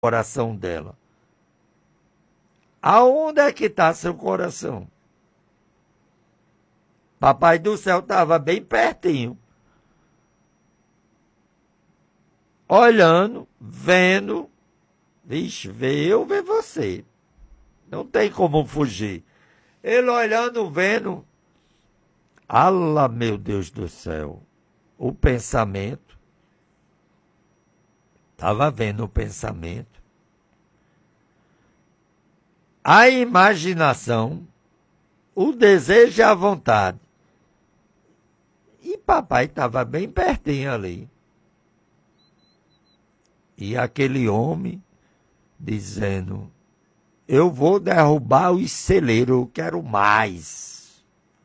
coração dela. Aonde é que está seu coração? Papai do céu estava bem pertinho. Olhando, vendo. Vixe, vê eu, vê você. Não tem como fugir. Ele olhando, vendo. Allah, meu Deus do céu. O pensamento. Estava vendo o pensamento. A imaginação. O desejo e a vontade. E papai estava bem pertinho ali. E aquele homem dizendo, eu vou derrubar os celeiros, eu quero mais.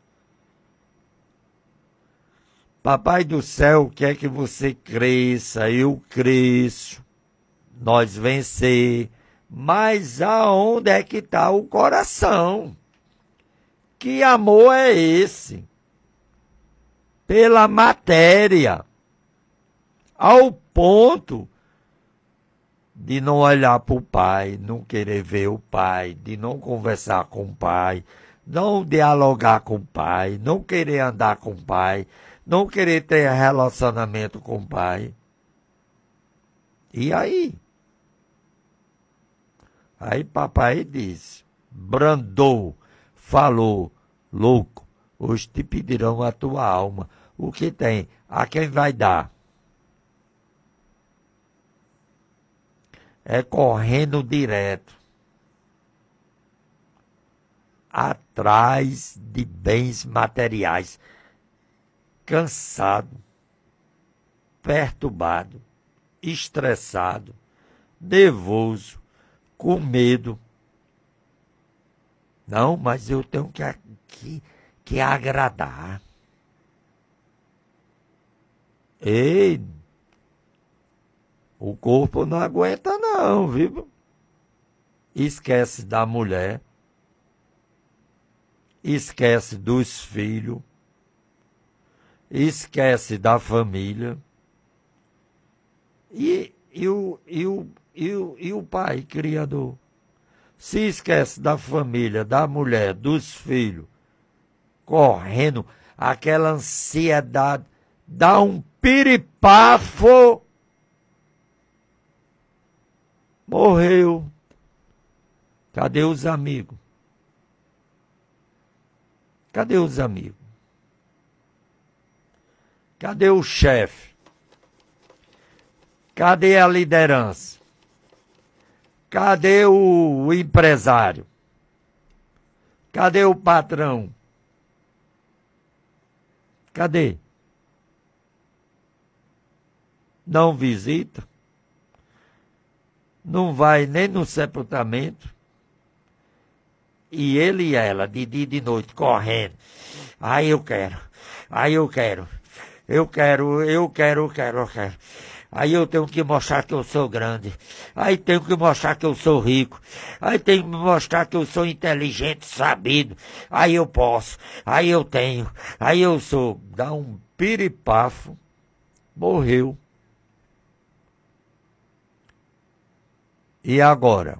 Papai do céu quer que você cresça, eu cresço, nós vencer. Mas aonde é que está o coração? Que amor é esse? Pela matéria, ao ponto de não olhar para o pai, não querer ver o pai, de não conversar com o pai, não dialogar com o pai, não querer andar com o pai, não querer ter relacionamento com o pai. E aí? Aí papai disse, brandou, falou, louco, hoje te pedirão a tua alma. O que tem? A quem vai dar? É correndo direto. Atrás de bens materiais. Cansado. Perturbado. Estressado. Nervoso. Com medo. Não, mas eu tenho que agradar. Ei, o corpo não aguenta não, viu? Esquece da mulher. Esquece dos filhos. Esquece da família. E o pai criador? Se esquece da família, da mulher, dos filhos, correndo, aquela ansiedade, dá um piripafo, morreu. Cadê os amigos? Cadê os amigos? Cadê o chefe? Cadê a liderança? Cadê o empresário? Cadê o patrão? Cadê? Não visita? Não vai nem no sepultamento? E ele e ela, de dia e de noite, correndo. Aí eu quero. Aí eu tenho que mostrar que eu sou grande. Aí tenho que mostrar que eu sou rico. Aí tenho que mostrar que eu sou inteligente, sabido. Aí eu posso. Aí eu tenho. Aí eu sou. Dá um piripafo. Morreu. E agora?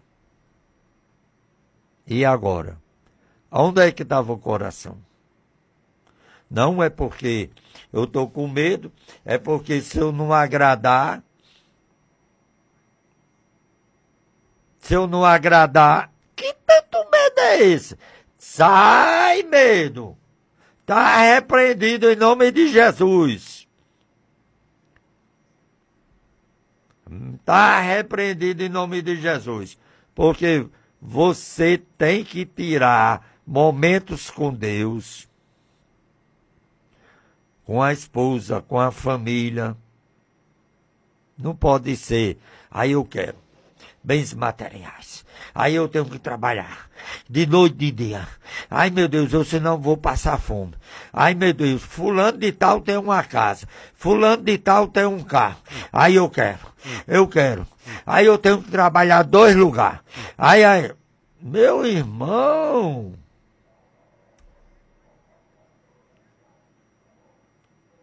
E agora? Onde é que estava o coração? Não é porque eu estou com medo, é porque se eu não agradar, que tanto medo é esse? Sai, medo! Está repreendido em nome de Jesus. Está repreendido em nome de Jesus. Porque você tem que tirar momentos com Deus, com a esposa, com a família. Não pode ser, aí eu quero bens materiais. Aí eu tenho que trabalhar de noite e de dia. Ai, meu Deus, eu senão vou passar fome. Ai, meu Deus, fulano de tal tem uma casa. Fulano de tal tem um carro. Aí eu quero. Aí eu tenho que trabalhar 2 lugares. Aí, meu irmão...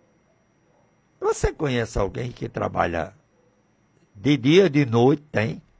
Você conhece alguém que trabalha de dia, de noite? Tem.